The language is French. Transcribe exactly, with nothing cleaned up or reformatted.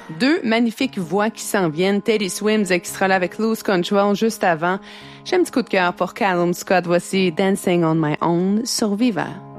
Deux magnifiques voix qui s'en viennent. Teddy Swims extra là avec Lose Control juste avant. J'ai un petit coup de cœur pour Callum Scott. Voici Dancing on My Own sur Viva.